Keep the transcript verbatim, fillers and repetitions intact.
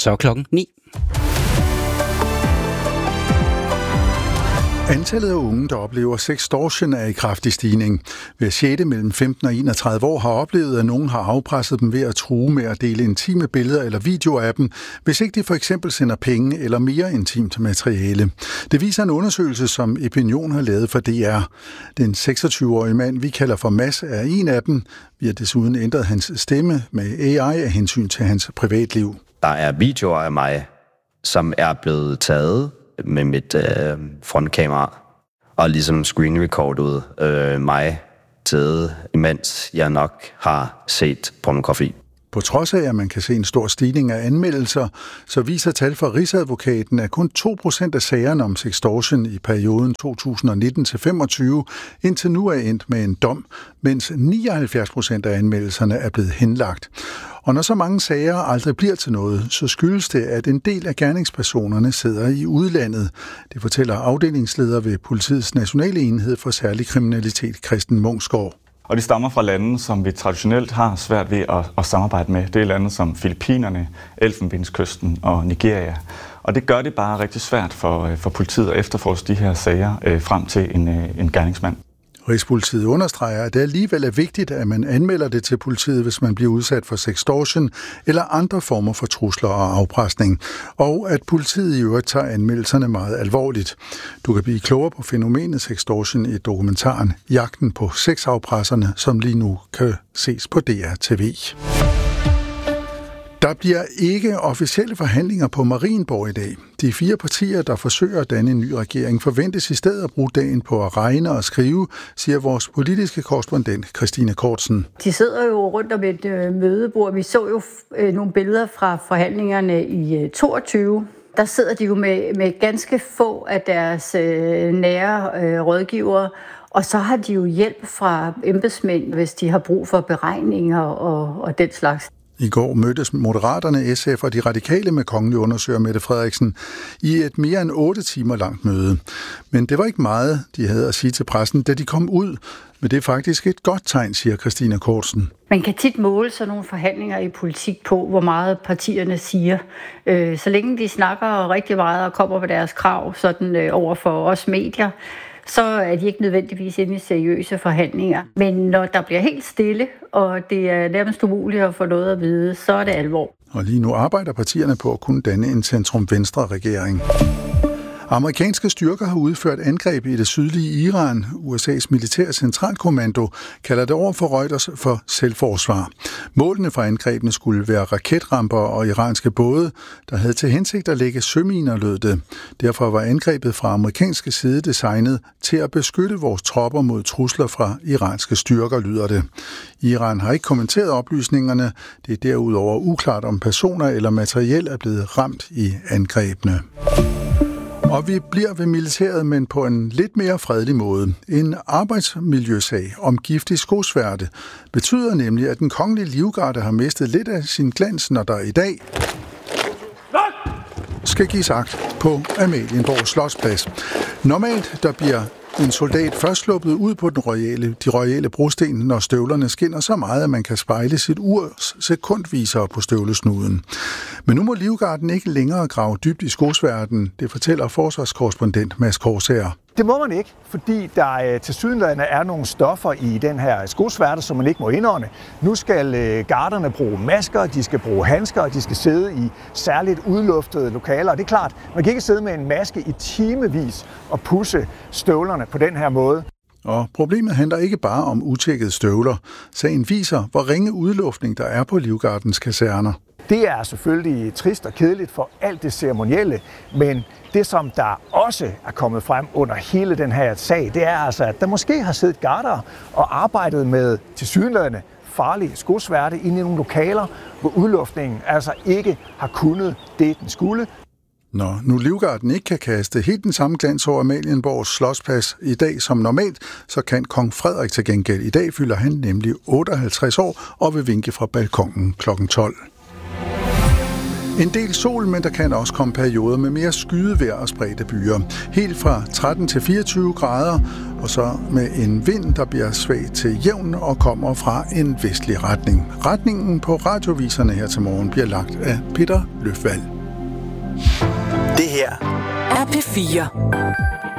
Så klokken ni. Antallet af unge, der oplever sextortion, er i kraftig stigning. Hver sjette mellem femten og enogtredive år har oplevet, at nogen har afpresset dem ved at true med at dele intime billeder eller videoer af dem, hvis ikke de for eksempel sender penge eller mere intimt materiale. Det viser en undersøgelse, som Epinion har lavet for D R. Den seksogtyve-årige mand, vi kalder for Mads, er en af dem. Vi har desuden ændret hans stemme med A I af hensyn til hans privatliv. Der er videoer af mig, som er blevet taget med mit øh, frontkamera, og ligesom screenrecordet øh, mig til, imens jeg nok har set pornografi. På trods af, at man kan se en stor stigning af anmeldelser, så viser tal fra Rigsadvokaten, at kun to procent af sagerne om sextortion i perioden to tusind nitten til femogtyve indtil nu er endt med en dom, mens nioghalvfjerds procent af anmeldelserne er blevet henlagt. Og når så mange sager aldrig bliver til noget, så skyldes det, at en del af gerningspersonerne sidder i udlandet. Det fortæller afdelingsleder ved Politiets Nationale Enhed for Særlig Kriminalitet, Christen Munksgaard. Og de stammer fra lande, som vi traditionelt har svært ved at, at samarbejde med. Det er lande som Filippinerne, Elfenbenskysten og Nigeria. Og det gør det bare rigtig svært for, for politiet at efterforske de her sager øh, frem til en, øh, en gerningsmand. Rigspolitiet understreger, at det alligevel er vigtigt, at man anmelder det til politiet, hvis man bliver udsat for sextortion eller andre former for trusler og afpresning, og at politiet i øvrigt tager anmeldelserne meget alvorligt. Du kan blive klogere på fænomenet sextortion i dokumentaren Jagten på sexafpresserne, som lige nu kan ses på D R T V. Der bliver ikke officielle forhandlinger på Marienborg i dag. De fire partier, der forsøger at danne en ny regering, forventes i stedet at bruge dagen på at regne og skrive, siger vores politiske korrespondent Christine Kortsen. De sidder jo rundt om et øh, mødebord. Vi så jo øh, nogle billeder fra forhandlingerne i øh, toogtyve. Der sidder de jo med, med ganske få af deres øh, nære øh, rådgivere, og så har de jo hjælp fra embedsmænd, hvis de har brug for beregninger og, og den slags. I går mødtes Moderaterne, S F og de radikale med kongelig undersøger Mette Frederiksen i et mere end otte timer langt møde. Men det var ikke meget, de havde at sige til pressen, da de kom ud. Men det er faktisk et godt tegn, siger Christina Kortsen. Man kan tit måle sådan nogle forhandlinger i politik på, hvor meget partierne siger. Så længe de snakker rigtig meget og kommer med deres krav sådan over for os medier, så er de ikke nødvendigvis inde i seriøse forhandlinger. Men når der bliver helt stille, og det er nærmest umuligt at få noget at vide, så er det alvor. Og lige nu arbejder partierne på at kunne danne en centrum-venstre-regering. Amerikanske styrker har udført angreb i det sydlige Iran. U S A's militære centralkommando kalder det over for Reuters for selvforsvar. Målene for angrebene skulle være raketramper og iranske både, der havde til hensigt at lægge søminer, lød det. Derfor var angrebet fra amerikanske side designet til at beskytte vores tropper mod trusler fra iranske styrker, lyder det. Iran har ikke kommenteret oplysningerne. Det er derudover uklart, om personer eller materiel er blevet ramt i angrebene. Og vi bliver ved militæret, men på en lidt mere fredelig måde. En arbejdsmiljøsag om giftig skosværte betyder nemlig, at den kongelige livgarde har mistet lidt af sin glans, når der i dag skal gives akt på Amalienborg Slotsplads. Normalt der bliver en soldat først sluppet ud på den royale, de royale brosten, når støvlerne skinner så meget, at man kan spejle sit urs sekundviser på støvlesnuden. Men nu må livgarden ikke længere grave dybt i skosværten, det fortæller forsvarskorrespondent Mads Korsager. Det må man ikke, fordi der tilsyneladende er nogle stoffer i den her skosværte, som man ikke må indånde. Nu skal garderne bruge masker, de skal bruge handsker, og de skal sidde i særligt udluftede lokaler. Og det er klart, man kan ikke sidde med en maske i timevis og pusse støvlerne på den her måde. Og problemet handler ikke bare om utjekkede støvler. Sagen viser, hvor ringe udluftning der er på livgardens kaserner. Det er selvfølgelig trist og kedeligt for alt det ceremonielle, men det, som der også er kommet frem under hele den her sag, det er altså, at der måske har siddet garder og arbejdet med tilsyneladende farlige skosværte inde i nogle lokaler, hvor udluftningen altså ikke har kunnet det, den skulle. Når nu livgarden ikke kan kaste helt den samme glans over Amalienborgs Slotsplads i dag som normalt, så kan kong Frederik til gengæld. I dag fylder han nemlig otteoghalvtreds år og vil vinke fra balkonen klokken tolv. En del sol, men der kan også komme perioder med mere skydevejr og spredte byer. Helt fra tretten til fireogtyve grader, og så med en vind, der bliver svag til jævn og kommer fra en vestlig retning. Retningen på radioviserne her til morgen bliver lagt af Peter Løfvald. Det her er P fire.